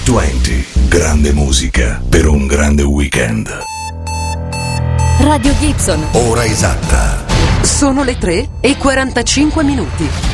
20. Grande musica per un grande weekend. Radio Gibson. Ora esatta. Sono le 3:45.